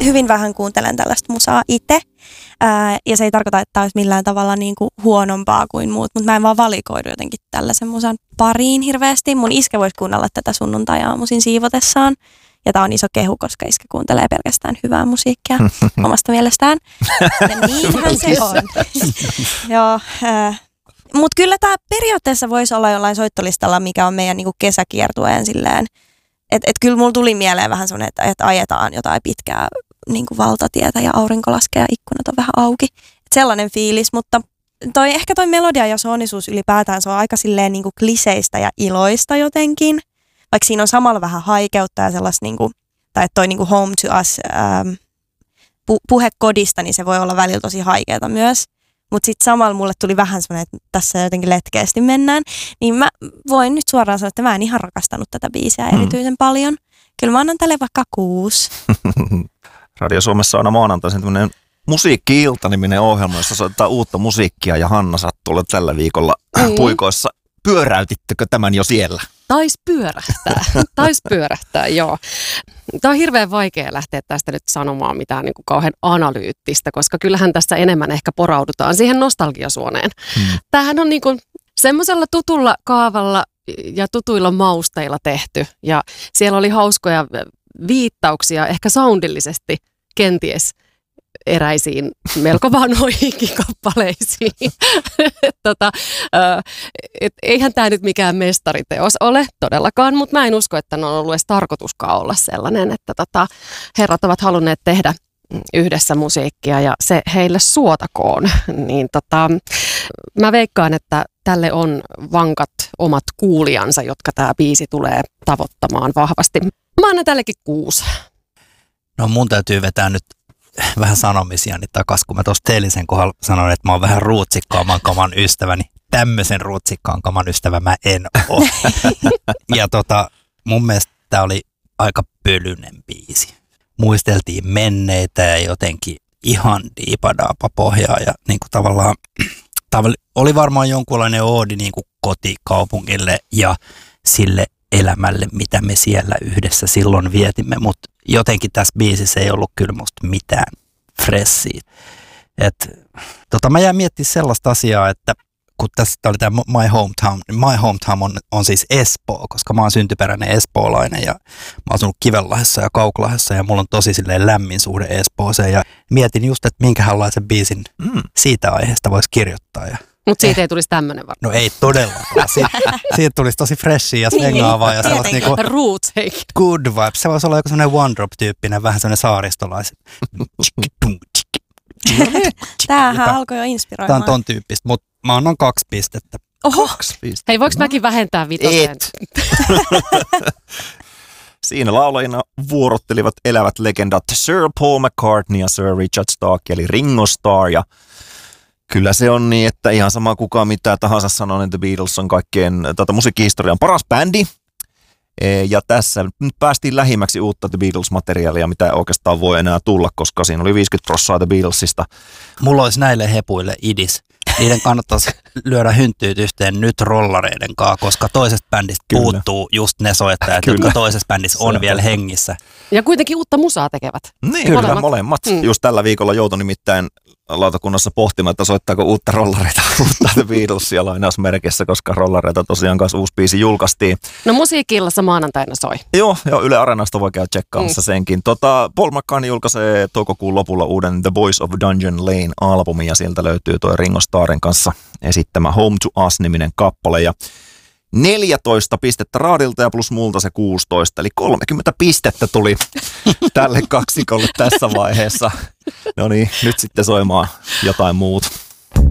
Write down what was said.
hyvin vähän kuuntelen tällaista musaa itse. Ja se ei tarkoita, että tämä olisi millään tavalla niin kuin huonompaa kuin muut, mutta mä en vaan valikoidu jotenkin tällaisen musan pariin hirveästi. Mun iskä voisi kuunnella tätä sunnuntai-aamuisin siivotessaan. Ja tämä on iso kehu, koska iskä kuuntelee pelkästään hyvää musiikkia omasta mielestään. Ja niinhän se on. Joo, mutta kyllä tämä periaatteessa voisi olla jollain soittolistalla, mikä on meidän niinku kesäkiertueen silleen. Että kyllä mulla tuli mieleen vähän semmoinen, että ajetaan jotain pitkää niinku valtatietä ja aurinko laskee ja ikkunat on vähän auki. Et sellainen fiilis, mutta ehkä toi melodia ja soonisuus ylipäätään, se on aika silleen niinku kliseistä ja iloista jotenkin. Vaikka siinä on samalla vähän haikeutta ja sellaista, niinku, tai että toi niinku Home to Us puhe kodista, niin se voi olla välillä tosi haikeata myös. Mutta sitten samalla mulle tuli vähän semmoinen, että tässä jotenkin letkeästi mennään. Niin mä voin nyt suoraan sanoa, että mä en ihan rakastanut tätä biisiä erityisen paljon. Kyllä mä annan tälle vaikka 6. Radio Suomessa on aina maanantaisin tämmöinen Musiikki-ilta-niminen ohjelma, jossa soittaa uutta musiikkia, ja Hanna sattuu olla tällä viikolla puikoissa. Pyöräytittekö tämän jo siellä? Taisi pyörähtää, joo. Tämä on hirveän vaikea lähteä tästä nyt sanomaan mitään niin kuin kauhean analyyttistä, koska kyllähän tässä enemmän ehkä poraudutaan siihen nostalgiasuoneen. Tämähän on niin kuin semmoisella tutulla kaavalla ja tutuilla mausteilla tehty, ja siellä oli hauskoja viittauksia ehkä soundillisesti kenties eräisiin melko vanhoihinkin kappaleisiin. Eihän tämä nyt mikään mestariteos ole todellakaan, mutta mä en usko, että ne on ollut edes tarkoituskaan olla sellainen, että herrat ovat halunneet tehdä yhdessä musiikkia ja se heille suotakoon. Niin mä veikkaan, että tälle on vankat omat kuulijansa, jotka tämä biisi tulee tavoittamaan vahvasti. Mä annan tällekin 6. No mun täytyy vetää nyt vähän sanomisiani takas, kun mä tuossa Teelisen kohdalla sanoin, että mä oon vähän ruutsikkaamman kaman ystäväni. Tämmöisen ruutsikkaan kaman ystävä mä en ole. Ja mun mielestä tää oli aika pölyinen biisi. Muisteltiin menneitä ja jotenkin ihan diipadaapa pohjaa ja niin kuin tavallaan oli varmaan jonkunlainen oodi niin kuin kotikaupungille ja sille elämälle, mitä me siellä yhdessä silloin vietimme, mutta jotenkin tässä biisissä ei ollut kyllä musta mitään freshia. Mä jäin miettimään sellaista asiaa, että kun tässä oli tämä My Hometown on siis Espoo, koska mä oon syntyperäinen espoolainen ja mä oon asunut Kivenlahdessa ja Kauklahdessa ja mulla on tosi silleen lämmin suhde Espooseen ja mietin just, että minkälaisen biisin siitä aiheesta voisi kirjoittaa. Mutta siitä ei tulisi tämmöinen varmaan. No ei todellakaan. Siitä tulisi tosi freshia ja svengaavaa ja sellaista niinku roots, good vibes. Se voisi olla joku semmoinen one drop-tyyppinen, vähän semmoinen saaristolaiset. Tämähän alkoi jo inspiroimaan. Tämä on ton tyyppistä, mutta mä annan 2 pistettä. Oho! 2 pistettä. Hei, voiko mäkin vähentää 5? Siinä laulajina vuorottelivat elävät legendat Sir Paul McCartney ja Sir Richard Stark, eli Ringo Starr. Ja kyllä se on niin, että ihan sama kukaan mitä tahansa sanoo, niin The Beatles on kaikkien musiikkihistorian paras bändi. Ja tässä nyt päästiin lähimmäksi uutta The Beatles-materiaalia, mitä ei oikeastaan voi enää tulla, koska siinä oli 50% The Beatlesista. Mulla olisi näille hepuille idis. Niiden kannattaisi lyödä hynttyyt yhteen nyt rollareiden kanssa, koska toisesta bändistä puuttuu just ne soittajat, jotka toisessa bändissä on vielä hengissä. Ja kuitenkin uutta musaa tekevät. Niin, kyllä molemmat. Just tällä viikolla joutui nimittäin lautakunnassa pohtimaan, että soittaako uutta rollareita, uutta The Beatlesia lainausmerkissä, koska rollareita tosiaan kanssa uusi biisi julkaistiin. No musiikki-illassa maanantaina soi. Joo, Yle Areenasta voi käydä tsekkaamassa senkin. Paul McCartney julkaisee toukokuun lopulla uuden The Voice of Dungeon Lane-albumin, ja sieltä löytyy tuo Ringo Starrin kanssa esittämä Home to Us-niminen kappale, ja 14 pistettä Raadilta ja plus multa se 16, eli 30 pistettä tuli tälle kaksikolle tässä vaiheessa. No niin, nyt sitten soimaan jotain muuta.